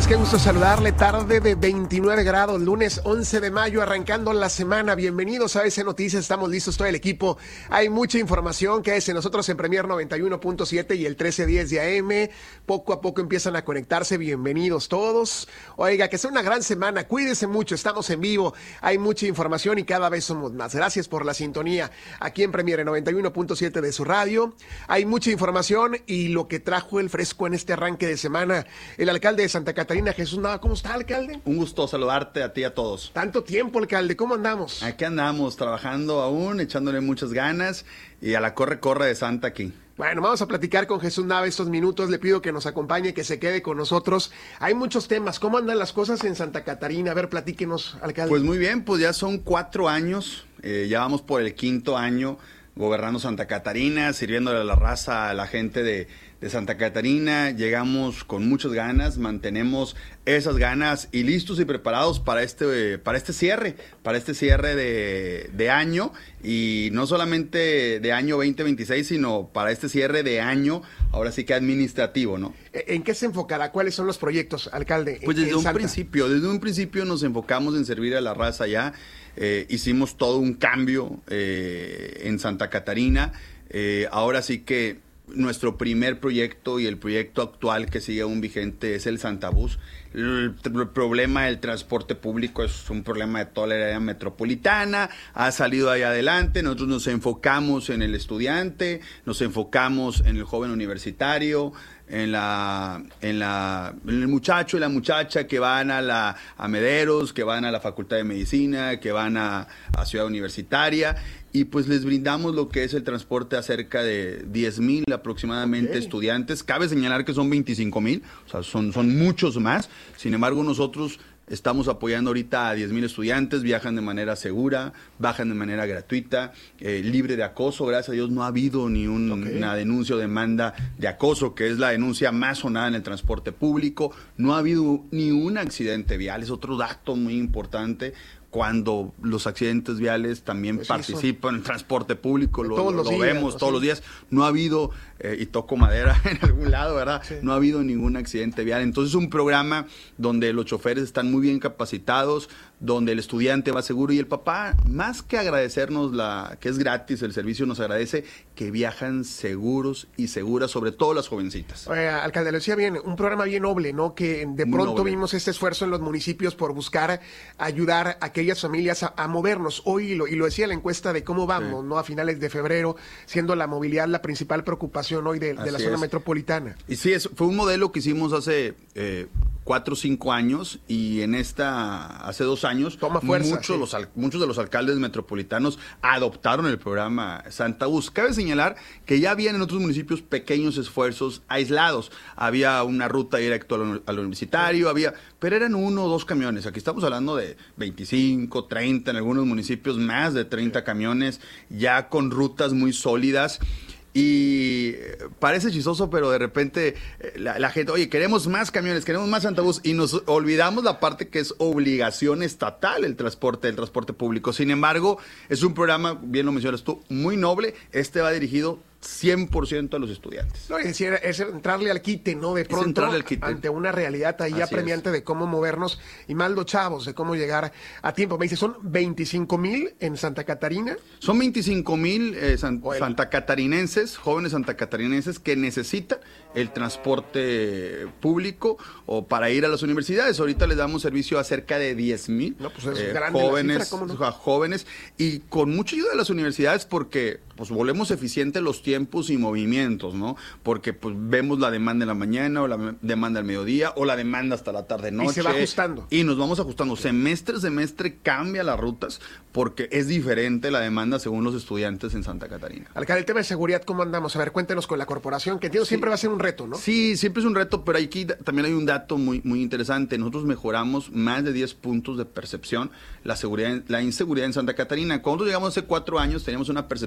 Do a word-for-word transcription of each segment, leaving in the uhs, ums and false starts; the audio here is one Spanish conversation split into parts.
tardes, qué gusto saludarle. Tarde de veintinueve grados, lunes once de mayo, arrancando la semana. Bienvenidos a A B C Noticias, estamos listos todo el equipo. Hay mucha información que es en nosotros en Premier noventa y uno punto siete y el trece diez de A M. Poco a poco empiezan a conectarse, bienvenidos todos. Oiga, que sea una gran semana, cuídense mucho, estamos en vivo. Hay mucha información y cada vez somos más. Gracias por la sintonía aquí en Premier noventa y uno punto siete de su radio. Hay mucha información y lo que trajo el fresco en este arranque de semana, el alcalde de Santa Catarina, Jesús Nava. ¿Cómo está, alcalde? Un gusto saludarte a ti y a todos. Tanto tiempo, alcalde, ¿cómo andamos? Aquí andamos, trabajando aún, echándole muchas ganas y a la corre-corre de Santa aquí. Bueno, vamos a platicar con Jesús Nava estos minutos. Le pido que nos acompañe, que se quede con nosotros. Hay muchos temas. ¿Cómo andan las cosas en Santa Catarina? A ver, platíquenos, alcalde. Pues muy bien, pues ya son cuatro años, eh, ya vamos por el quinto año gobernando Santa Catarina, sirviéndole a la raza, a la gente de, de Santa Catarina. Llegamos con muchas ganas, mantenemos esas ganas y listos y preparados para este, para este cierre, para este cierre de, de año, y no solamente de año veinte veintiséis, sino para este cierre de año, ahora sí que administrativo, ¿no? ¿En qué se enfocará? ¿Cuáles son los proyectos, alcalde? Pues desde en un Santa? principio, desde un principio nos enfocamos en servir a la raza ya. Eh, hicimos todo un cambio eh, en Santa Catarina. Eh, ahora sí que nuestro primer proyecto y el proyecto actual que sigue aún vigente es el Santabús. El, el problema del transporte público es un problema de toda la área metropolitana, ha salido ahí adelante. Nosotros nos enfocamos en el estudiante, nos enfocamos en el joven universitario, en la en la en el muchacho y la muchacha que van a la a Mederos, que van a la Facultad de Medicina, que van a, a Ciudad Universitaria, y pues les brindamos lo que es el transporte a cerca de diez mil aproximadamente okay. estudiantes. Cabe señalar que son veinticinco mil, o sea, son, son muchos más. Sin embargo, nosotros estamos apoyando ahorita a diez mil estudiantes, viajan de manera segura, bajan de manera gratuita, eh, libre de acoso. Gracias a Dios no ha habido ni un, okay. una denuncia o demanda de acoso, que es la denuncia más sonada en el transporte público. No ha habido ni un accidente vial, es otro dato muy importante. Cuando los accidentes viales también pues participan eso. En el transporte público, lo, lo días, vemos todos sí. los días. No ha habido, eh, y toco madera en algún lado, ¿verdad? Sí. No ha habido ningún accidente vial. Entonces es un programa donde los choferes están muy bien capacitados, donde el estudiante va seguro y el papá, más que agradecernos la que es gratis el servicio, nos agradece que viajan seguros y seguras, sobre todo las jovencitas. Oye, alcalde, lo decía bien, un programa bien noble, ¿no? Que de muy pronto noble. Vimos este esfuerzo en los municipios por buscar ayudar a aquellas familias a, a movernos. Hoy, lo, y lo decía la encuesta de cómo vamos, sí. ¿no? A finales de febrero, siendo la movilidad la principal preocupación hoy de, de la zona es. metropolitana. Y sí, es, fue un modelo que hicimos hace eh, cuatro o cinco años, y en esta, hace dos años, Toma fuerza, muchos, sí. los, muchos de los alcaldes metropolitanos adoptaron el programa Santabús. Cabe señalar que ya habían en otros municipios pequeños esfuerzos aislados. Había una ruta directa al, al universitario, había, pero eran uno o dos camiones. Aquí estamos hablando de veinticinco, treinta, en algunos municipios más de treinta camiones, ya con rutas muy sólidas. Y parece chistoso, pero de repente la, la gente, oye, queremos más camiones, queremos más Santabús, y nos olvidamos la parte que es obligación estatal el transporte, el transporte público. Sin embargo, es un programa, bien lo mencionas tú, muy noble. Este va dirigido cien por ciento a los estudiantes. No, es decir, es entrarle al quite, ¿no? De pronto, al quite. Ante una realidad ahí Así apremiante es. De cómo movernos, y más los chavos, de cómo llegar a tiempo. Me dice, ¿son veinticinco mil en Santa Catarina? Son veinticinco mil eh, san, santacatarinenses, jóvenes santacatarinenses que necesitan el transporte público o para ir a las universidades. Ahorita les damos servicio a cerca de diez mil no, pues es eh, grande jóvenes, la cifra, ¿cómo no? jóvenes, y con mucha ayuda de las universidades, porque pues volvemos eficientes los tiempos y movimientos, ¿no? Porque pues vemos la demanda en la mañana, o la demanda al mediodía, o la demanda hasta la tarde-noche. Y se va ajustando. Y nos vamos ajustando. Semestre a semestre cambia las rutas, porque es diferente la demanda según los estudiantes en Santa Catarina. Alcalde, el tema de seguridad, ¿cómo andamos? A ver, cuéntenos con la corporación, que entiendo sí. siempre va a ser un reto, ¿no? Sí, siempre es un reto, pero aquí también hay un dato muy, muy interesante. Nosotros mejoramos más de diez puntos de percepción la seguridad, la inseguridad en Santa Catarina. Cuando llegamos hace cuatro años, teníamos una percepción de inseguridad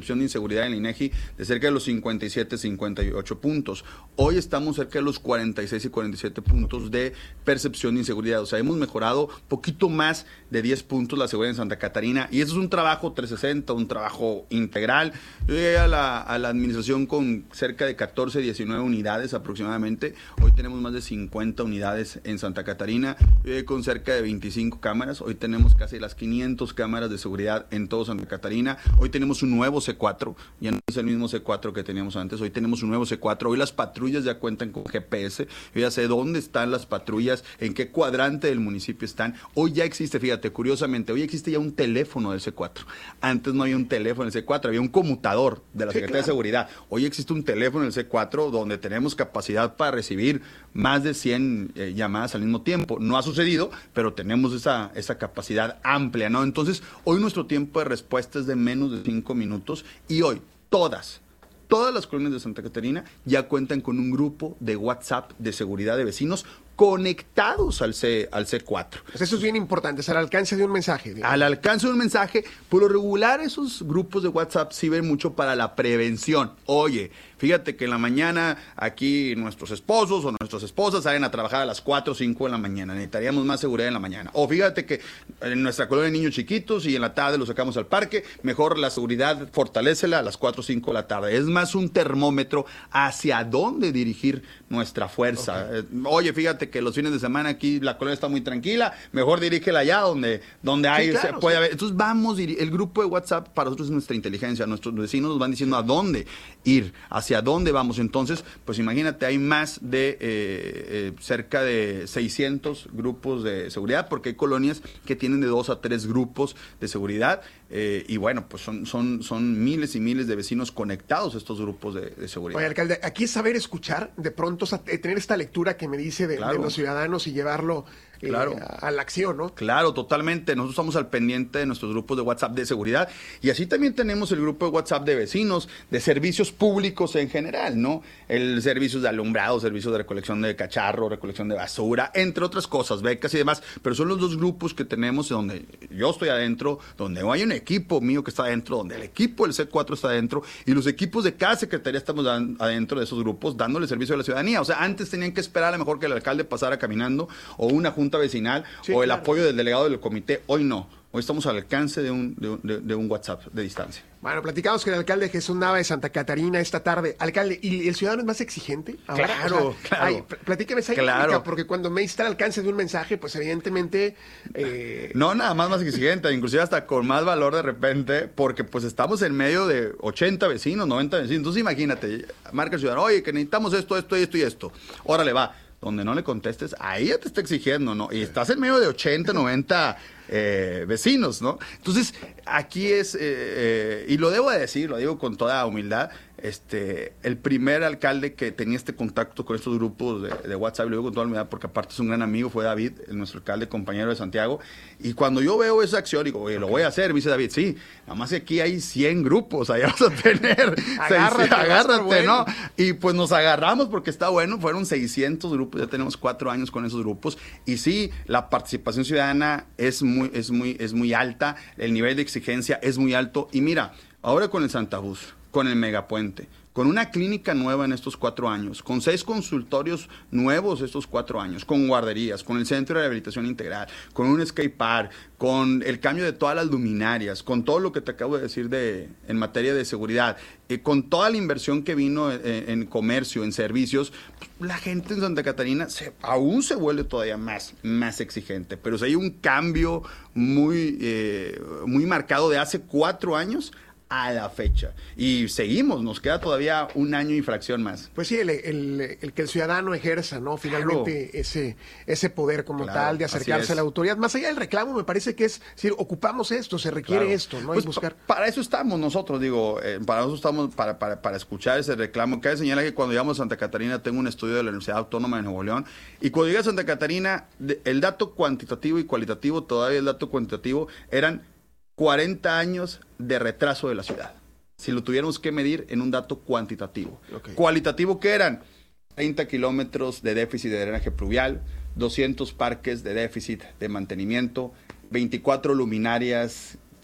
seguridad en el INEGI de cerca de los cincuenta y siete, cincuenta y ocho puntos. Hoy estamos cerca de los cuarenta y seis y cuarenta y siete puntos de percepción de inseguridad. O sea, hemos mejorado poquito más de diez puntos la seguridad en Santa Catarina, y eso es un trabajo trescientos sesenta, un trabajo integral. Yo llegué a la, a la administración con cerca de catorce, diecinueve unidades aproximadamente. Hoy tenemos más de cincuenta unidades en Santa Catarina. Yo llegué con cerca de veinticinco cámaras. Hoy tenemos casi las quinientas cámaras de seguridad en todo Santa Catarina. Hoy tenemos un nuevo C cuatro. Ya no es el mismo C cuatro que teníamos antes. Hoy tenemos un nuevo C cuatro. Hoy las patrullas ya cuentan con G P S. Yo ya sé dónde están las patrullas, en qué cuadrante del municipio están. Hoy ya existe, fíjate, curiosamente, hoy existe ya un teléfono del C cuatro. Antes no había un teléfono del C cuatro, había un conmutador de la Sí, Secretaría claro. de Seguridad. Hoy existe un teléfono del C cuatro donde tenemos capacidad para recibir más de cien eh, llamadas al mismo tiempo. No ha sucedido, pero tenemos esa, esa capacidad amplia, ¿no? Entonces, hoy nuestro tiempo de respuesta es de menos de cinco minutos, y hoy todas, todas las colonias de Santa Catarina ya cuentan con un grupo de WhatsApp de seguridad de vecinos conectados al C, al C cuatro. Pues eso es bien importante, es al alcance de un mensaje. digamos. Al alcance de un mensaje. Por lo regular, esos grupos de WhatsApp sirven mucho para la prevención. Oye, fíjate que en la mañana aquí nuestros esposos o nuestras esposas salen a trabajar a las cuatro o cinco de la mañana. Necesitaríamos más seguridad en la mañana. O fíjate que en nuestra colonia hay niños chiquitos y en la tarde los sacamos al parque. Mejor la seguridad, fortalécela a las cuatro o cinco de la tarde. Es más un termómetro hacia dónde dirigir nuestra fuerza. Okay. Eh, oye, fíjate que los fines de semana aquí la colonia está muy tranquila, mejor dirígela allá donde, donde hay, sí, claro, se puede sí. haber. Entonces vamos, el grupo de WhatsApp para nosotros es nuestra inteligencia, nuestros vecinos nos van diciendo a dónde ir, hacia dónde vamos. Entonces, pues imagínate, hay más de eh, eh, cerca de seiscientos grupos de seguridad, porque hay colonias que tienen de dos a tres grupos de seguridad, eh, y bueno, pues son, son, son miles y miles de vecinos conectados a estos grupos de, de seguridad. Oye, alcalde, aquí es saber escuchar, de pronto tener esta lectura que me dice de, claro. de los ciudadanos y llevarlo eh, claro. a, a la acción, ¿no? Claro, totalmente. Nosotros estamos al pendiente de nuestros grupos de WhatsApp de seguridad, y así también tenemos el grupo de WhatsApp de vecinos, de servicios públicos en general, ¿no? El servicios de alumbrado, servicios de recolección de cacharro, recolección de basura, entre otras cosas, becas y demás, pero son los dos grupos que tenemos donde yo estoy adentro, donde hay un equipo mío que está adentro, donde el equipo del C cuatro está adentro, y los equipos de cada secretaría estamos adentro de esos grupos, dándole servicio a la ciudadanía. O sea, antes tenían que esperar a lo mejor que el alcalde pasara caminando, o una junta vecinal, sí, o el claro. apoyo del delegado del comité. Hoy no. Hoy estamos al alcance de un, de, de, de un WhatsApp de distancia. Bueno, platicamos con el alcalde Jesús Nava de Santa Catarina esta tarde. Alcalde, ¿y el ciudadano es más exigente ahora? Claro, o sea, claro. Ay, platíqueme esa claro. dinámica, porque cuando me está al alcance de un mensaje, pues evidentemente... Eh... No, nada más más exigente, inclusive hasta con más valor de repente, porque pues estamos en medio de ochenta vecinos, noventa vecinos. Entonces imagínate, marca el ciudadano, oye, que necesitamos esto, esto, esto y esto. Órale, va. Donde no le contestes, ahí ya te está exigiendo, ¿no? Y estás en medio de ochenta, noventa eh, vecinos, ¿no? Entonces, aquí es, eh, eh, y lo debo de decir, lo digo con toda humildad, este, el primer alcalde que tenía este contacto con estos grupos de, de WhatsApp, lo digo con toda humildad porque aparte es un gran amigo, fue David, nuestro alcalde, compañero de Santiago, y cuando yo veo esa acción, digo, oye, lo voy a hacer, me dice David, sí, nada más que aquí hay cien grupos, allá vas a tener, agárrate, agárrate, bueno. ¿no? Y pues nos agarramos porque está bueno, fueron seiscientos grupos, ya tenemos cuatro años con esos grupos, y sí, la participación ciudadana es muy, es muy, es muy alta, el nivel de exigencia es muy alto, y mira, ahora con el Santa Bus, con el Megapuente, con una clínica nueva en estos cuatro años, con seis consultorios nuevos estos cuatro años, con guarderías, con el Centro de Rehabilitación Integral, con un skate park, con el cambio de todas las luminarias, con todo lo que te acabo de decir de, en materia de seguridad, eh, con toda la inversión que vino en, en comercio, en servicios, la gente en Santa Catarina se, aún se vuelve todavía más, más exigente. Pero si hay un cambio muy, eh, muy marcado de hace cuatro años a la fecha. Y seguimos, nos queda todavía un año y fracción más. Pues sí, el, el, el que el ciudadano ejerza, ¿no? Finalmente claro. ese, ese poder como claro, tal de acercarse a la autoridad. Más allá del reclamo, me parece que es, decir, ocupamos esto, se requiere claro. esto, ¿no? Pues y buscar... pa para eso estamos nosotros, digo, eh, para eso estamos, para, para, para escuchar ese reclamo. Cabe señalar que cuando llegamos a Santa Catarina, tengo un estudio de la Universidad Autónoma de Nuevo León, y cuando llegué a Santa Catarina, de, el dato cuantitativo y cualitativo, todavía el dato cuantitativo, eran cuarenta años de retraso de la ciudad. Si lo tuviéramos que medir en un dato cuantitativo. Okay. Cualitativo, ¿qué eran? treinta kilómetros de déficit de drenaje pluvial, doscientos parques de déficit de mantenimiento, veinticuatro luminarias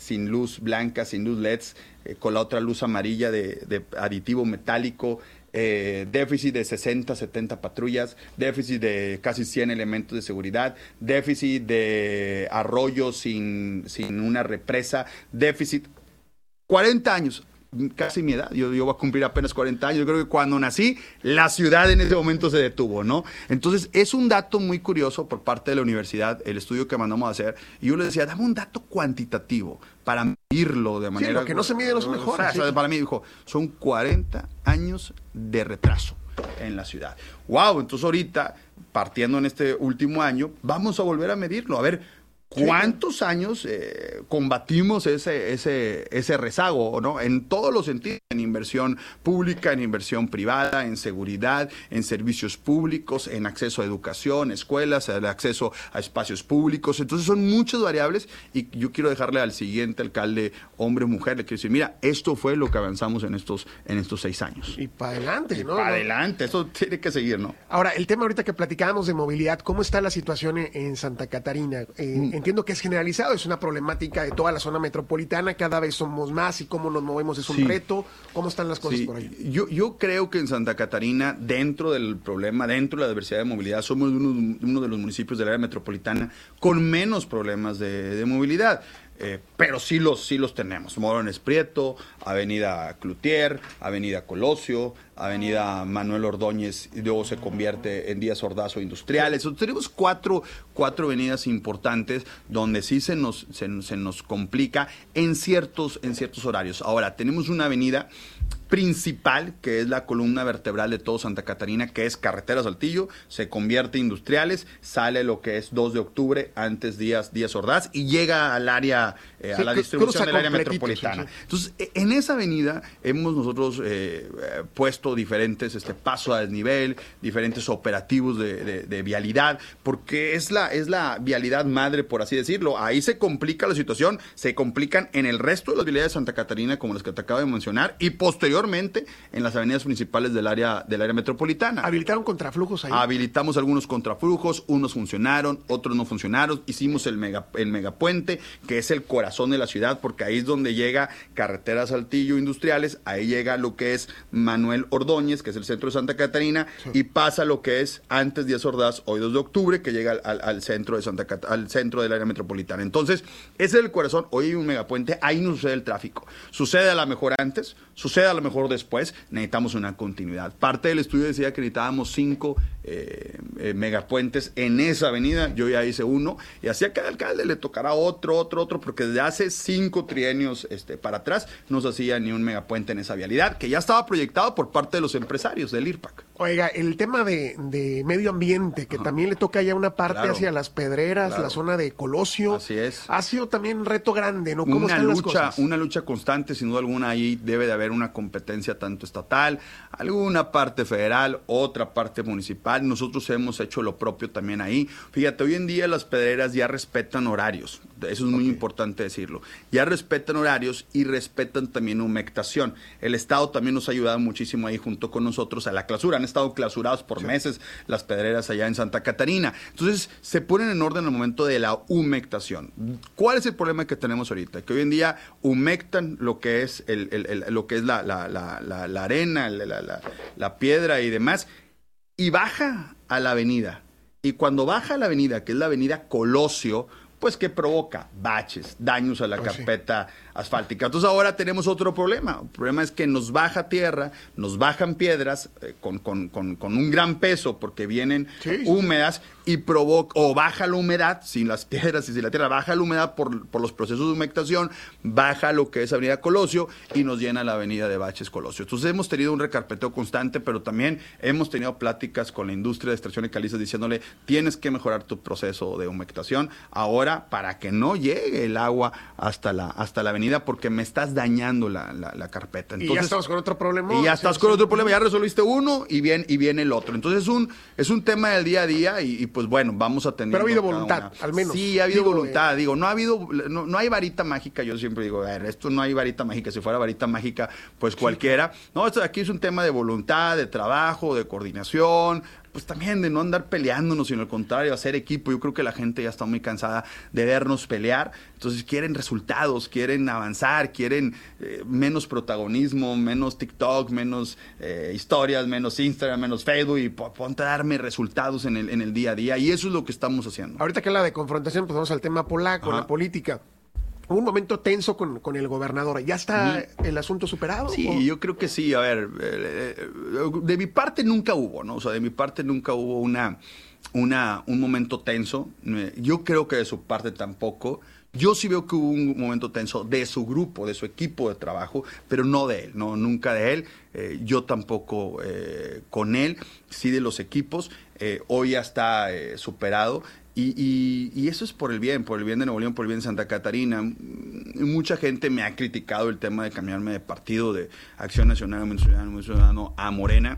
sin luz blanca, sin luz L E Ds, eh, con la otra luz amarilla de, de aditivo metálico, eh, déficit de sesenta, setenta patrullas, déficit de casi cien elementos de seguridad, déficit de arroyos sin, sin una represa, déficit... cuarenta años, casi mi edad, yo, yo voy a cumplir apenas cuarenta años, yo creo que cuando nací, la ciudad en ese momento se detuvo, ¿no? Entonces, es un dato muy curioso por parte de la universidad, el estudio que mandamos a hacer, y yo les decía, dame un dato cuantitativo para medirlo de manera... Sí, lo que no se mide no se mejora. O sea, sí. Para mí, dijo, son cuarenta años de retraso en la ciudad. ¡Wow! Entonces, ahorita, partiendo en este último año, vamos a volver a medirlo, a ver... ¿Cuántos sí. años eh, combatimos ese, ese, ese rezago, ¿no? En todos los sentidos, en inversión pública, en inversión privada, en seguridad, en servicios públicos, en acceso a educación, escuelas, el acceso a espacios públicos. Entonces son muchas variables y yo quiero dejarle al siguiente alcalde, hombre o mujer, le quiero decir, mira, esto fue lo que avanzamos en estos, en estos seis años. Y para adelante, ¿no? Para adelante, eso tiene que seguir, ¿no? Ahora, el tema ahorita que platicábamos de movilidad, ¿cómo está la situación en, en Santa Catarina? Eh, mm. Entiendo que es generalizado, es una problemática de toda la zona metropolitana, cada vez somos más y cómo nos movemos es un sí. reto. ¿Cómo están las cosas sí. por ahí? Yo, yo creo que en Santa Catarina, dentro del problema, dentro de la diversidad de movilidad, somos uno, uno de los municipios del área metropolitana con menos problemas de, de movilidad. Eh, pero sí los, sí los tenemos. Morones Prieto, Avenida Cloutier, Avenida Colosio, Avenida Manuel Ordóñez, y luego se convierte en Díaz Ordaz o Industriales. Entonces, tenemos cuatro, cuatro avenidas importantes donde sí se nos, se, se nos complica en ciertos, en ciertos horarios. Ahora, tenemos una avenida principal, que es la columna vertebral de todo Santa Catarina, que es Carretera Saltillo, se convierte en Industriales, sale lo que es dos de octubre, antes Díaz, Díaz Ordaz, y llega al área, eh, sí, a la distribución del área metropolitana. Sí, sí. Entonces, en esa avenida hemos nosotros eh, puesto diferentes este, paso a desnivel, diferentes operativos de, de, de vialidad, porque es la, es la vialidad madre, por así decirlo. Ahí se complica la situación, se complican en el resto de las vialidades de Santa Catarina, como las que te acabo de mencionar, y posteriormente en las avenidas principales del área del área metropolitana. ¿Habilitaron contraflujos ahí? Habilitamos algunos contraflujos, unos funcionaron, otros no funcionaron. Hicimos el mega el megapuente, que es el corazón de la ciudad, porque ahí es donde llega Carretera Saltillo Industriales, ahí llega lo que es Manuel Ordóñez, que es el centro de Santa Catarina, sí. y pasa lo que es antes Díaz Ordaz, hoy dos de octubre, que llega al, al, al centro de Santa Cat al centro del área metropolitana. Entonces, ese es el corazón. Hoy hay un megapuente, ahí no sucede el tráfico. Sucede a lo mejor antes, sucede a lo mejor después, necesitamos una continuidad. Parte del estudio decía que necesitábamos cinco eh, eh, megapuentes en esa avenida, yo ya hice uno, y así a cada alcalde le tocará otro, otro, otro, porque desde hace cinco trienios este, para atrás no se hacía ni un megapuente en esa vialidad, que ya estaba proyectado por parte de los empresarios del I R P A C. Oiga, el tema de, de medio ambiente, que Ajá. también le toca ya una parte claro, hacia las Pedreras, claro. la zona de Colosio. Así es. Ha sido también un reto grande, ¿no? ¿Cómo una están lucha, las cosas? Una lucha constante, sin duda alguna, ahí debe de haber una competencia tanto estatal, alguna parte federal, otra parte municipal. Nosotros hemos hecho lo propio también ahí. Fíjate, hoy en día las pedreras ya respetan horarios, eso es muy okay. importante decirlo. Ya respetan horarios y respetan también humectación. El Estado también nos ha ayudado muchísimo ahí junto con nosotros a la clausura. Han estado clausurados por sí. meses las pedreras allá en Santa Catarina. Entonces, se ponen en orden al momento de la humectación. ¿Cuál es el problema que tenemos ahorita? Que hoy en día humectan lo que es el, el, el lo que es la, la, la, la, la arena, la, la, la piedra y demás, y baja a la avenida. Y cuando baja a la avenida, que es la avenida Colosio, pues que provoca baches, daños a la oh, carpeta sí. asfáltica. Entonces ahora tenemos otro problema. El problema es que nos baja tierra, nos bajan piedras eh, con, con, con, con un gran peso porque vienen sí, húmedas sí. y provoca, o baja la humedad, sin las piedras y sin la tierra, baja la humedad por, por los procesos de humectación, baja lo que es Avenida Colosio y nos llena la avenida de baches Colosio. Entonces hemos tenido un recarpeteo constante, pero también hemos tenido pláticas con la industria de extracción de calizas diciéndole, tienes que mejorar tu proceso de humectación ahora para que no llegue el agua hasta la, hasta la avenida porque me estás dañando la, la, la carpeta. Entonces, y ya estamos con otro problema. Y ya estás sí, con sí. otro problema, ya resolviste uno y viene, y viene el otro. Entonces es un, es un tema del día a día y, y pues bueno, vamos a tener... Pero ha habido voluntad, una. al menos. Sí, ha habido digo, voluntad, eh... digo, no ha habido, no, no hay varita mágica, yo siempre digo, a ver, esto no hay varita mágica, si fuera varita mágica, pues cualquiera. Sí. No, esto aquí es un tema de voluntad, de trabajo, de coordinación, pues también de no andar peleándonos, sino al contrario, hacer equipo. Yo creo que la gente ya está muy cansada de vernos pelear, entonces quieren resultados, quieren avanzar, quieren eh, menos protagonismo, menos TikTok, menos eh, historias, menos Instagram, menos Facebook, y ponte a darme resultados en el, en el día a día, y eso es lo que estamos haciendo. Ahorita que habla de confrontación, pues vamos al tema polaco, Ajá. la política. Hubo un momento tenso con, con el gobernador. ¿Ya está sí. el asunto superado? Sí, ¿o? Yo creo que sí. A ver, eh, de mi parte nunca hubo, ¿no? O sea, de mi parte nunca hubo una, una, un momento tenso. Yo creo que de su parte tampoco. Yo sí veo que hubo un momento tenso de su grupo, de su equipo de trabajo, pero no de él, no, nunca de él. Eh, yo tampoco eh, con él, sí de los equipos. Eh, hoy ya está eh, superado. Y, y, y eso es por el bien, por el bien de Nuevo León, por el bien de Santa Catarina. Mucha gente me ha criticado el tema de cambiarme de partido, de Acción Nacional, Movimiento Ciudadano, Movimiento Ciudadano a Morena.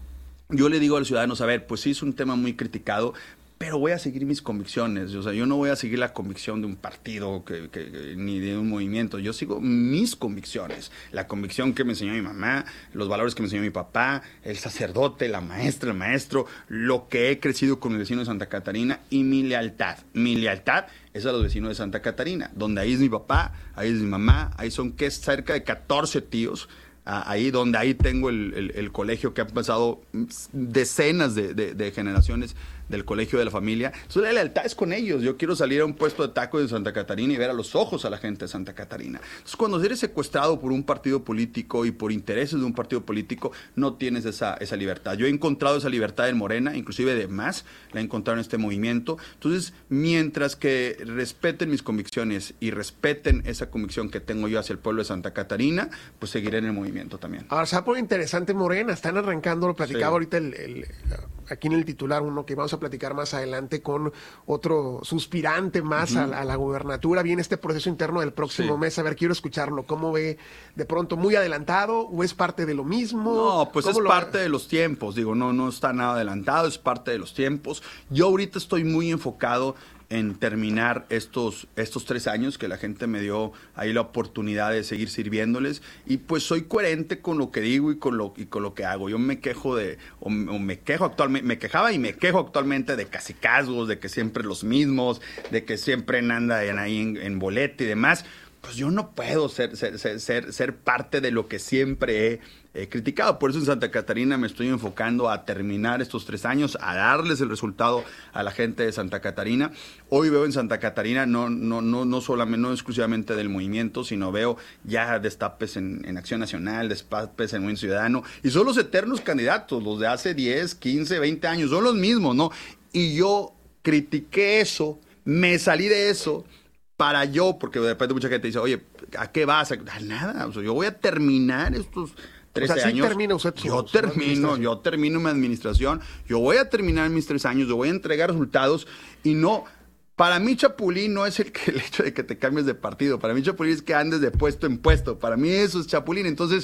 Yo le digo a los ciudadanos, a ver, pues sí es un tema muy criticado, pero voy a seguir mis convicciones. O sea, yo no voy a seguir la convicción de un partido que, que, que, ni de un movimiento. Yo sigo mis convicciones. La convicción que me enseñó mi mamá, los valores que me enseñó mi papá, el sacerdote, la maestra, el maestro, lo que he crecido con el vecino de Santa Catarina y mi lealtad. Mi lealtad es a los vecinos de Santa Catarina, donde ahí es mi papá, ahí es mi mamá, ahí son que es cerca de catorce tíos. Ahí donde ahí tengo el, el, el colegio que han pasado decenas de, de, de generaciones del colegio de la familia. Entonces la lealtad es con ellos. Yo quiero salir a un puesto de tacos en Santa Catarina y ver a los ojos a la gente de Santa Catarina. Entonces cuando eres secuestrado por un partido político y por intereses de un partido político, no tienes esa, esa libertad. Yo he encontrado esa libertad en Morena, inclusive de más, la he encontrado en este movimiento. Entonces, mientras que respeten mis convicciones y respeten esa convicción que tengo yo hacia el pueblo de Santa Catarina, pues seguiré en el movimiento también. Ahora, se ha puesto interesante Morena. Están arrancando, lo platicaba sí. ahorita el, el, aquí en el titular, uno que vamos a platicar más adelante con otro suspirante más uh-huh. a, a la gubernatura. Viene este proceso interno del próximo sí. mes. A ver, quiero escucharlo. ¿Cómo ve de pronto? ¿Muy adelantado o es parte de lo mismo? No, pues es lo... parte de los tiempos. Digo, no, no está nada adelantado, es parte de los tiempos. Yo ahorita estoy muy enfocado en terminar estos, estos tres años que la gente me dio ahí la oportunidad de seguir sirviéndoles, y pues soy coherente con lo que digo y con lo, y con lo que hago. Yo me quejo de, o, o me quejo actualmente, me quejaba y me quejo actualmente de cacicazgos, de que siempre los mismos, de que siempre andan ahí en, en boleta y demás. Pues yo no puedo ser, ser, ser, ser, ser parte de lo que siempre he eh, criticado. Por eso en Santa Catarina me estoy enfocando a terminar estos tres años, a darles el resultado a la gente de Santa Catarina. Hoy veo en Santa Catarina no, no, no, no solamente, no exclusivamente del movimiento, sino veo ya destapes en, en Acción Nacional, destapes en Movimiento Ciudadano, y son los eternos candidatos, los de hace diez, quince, veinte años, son los mismos, ¿no? Y yo critiqué eso, me salí de eso, para yo, porque de repente mucha gente dice, oye, ¿a qué vas? A nada, o sea, yo voy a terminar estos trece o sea, ¿sí años. Termina usted su, yo su termino, yo termino mi administración, yo voy a terminar mis tres años, yo voy a entregar resultados, y no, para mí Chapulín no es el, que, el hecho de que te cambies de partido, para mí Chapulín es que andes de puesto en puesto, para mí eso es Chapulín. Entonces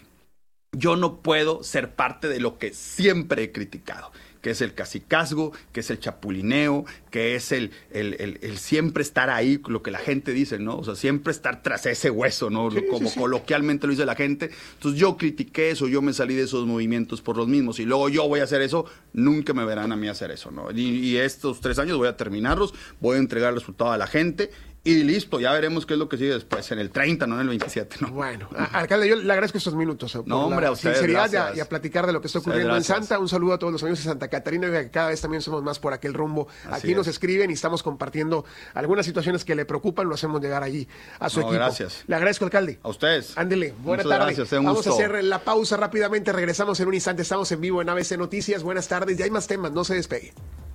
yo no puedo ser parte de lo que siempre he criticado, que es el cacicazgo, que es el chapulineo, que es el, el, el, el siempre estar ahí, lo que la gente dice, ¿no? O sea, siempre estar tras ese hueso, ¿no? Sí, Como sí, sí. coloquialmente lo dice la gente. Entonces yo critiqué eso, yo me salí de esos movimientos por los mismos, y luego yo voy a hacer eso, nunca me verán a mí hacer eso, ¿no? Y, y estos tres años voy a terminarlos, voy a entregar el resultado a la gente, y listo, ya veremos qué es lo que sigue después, en el treinta, no en el veintisiete, ¿no? Bueno, a, alcalde, yo le agradezco estos minutos. Por no, hombre, la a ustedes, sinceridad y a, y a platicar de lo que está ocurriendo en Santa. Un saludo a todos los amigos de Santa Catarina, que cada vez también somos más por aquel rumbo. Así Aquí es. Nos escriben y estamos compartiendo algunas situaciones que le preocupan, lo hacemos llegar allí a su no, equipo. Gracias. Le agradezco, alcalde. A ustedes. Ándele, buena Muchas tarde. Gracias, Vamos gusto. a hacer la pausa rápidamente, regresamos en un instante, estamos en vivo en A B C Noticias. Buenas tardes, ya hay más temas, no se despegue.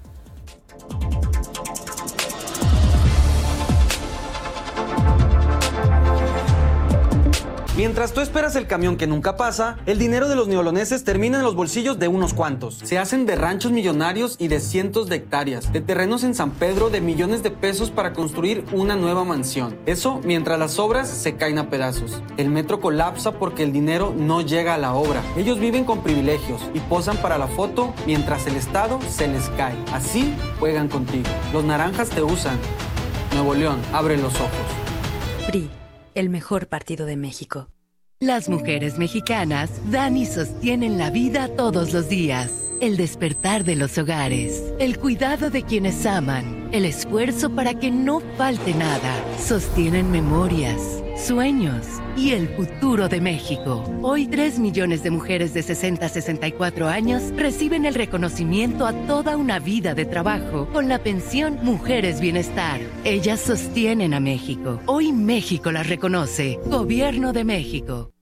Mientras tú esperas el camión que nunca pasa, el dinero de los neoloneses termina en los bolsillos de unos cuantos. Se hacen de ranchos millonarios y de cientos de hectáreas, de terrenos en San Pedro de millones de pesos para construir una nueva mansión. Eso mientras las obras se caen a pedazos. El metro colapsa porque el dinero no llega a la obra. Ellos viven con privilegios y posan para la foto mientras el Estado se les cae. Así juegan contigo. Los naranjas te usan. Nuevo León, abre los ojos. P R I. El mejor partido de México. Las mujeres mexicanas dan y sostienen la vida todos los días. el despertar de los hogares, el cuidado de quienes aman, el esfuerzo para que no falte nada. Sostienen memorias, sueños y el futuro de México. Hoy, tres millones de mujeres de sesenta a sesenta y cuatro años reciben el reconocimiento a toda una vida de trabajo con la pensión Mujeres Bienestar. Ellas sostienen a México. Hoy México las reconoce. Gobierno de México.